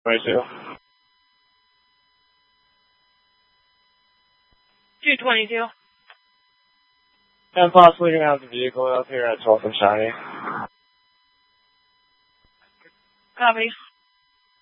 22. 222. 10 plus leaving out the vehicle up here at 12th and Shiny. Copy.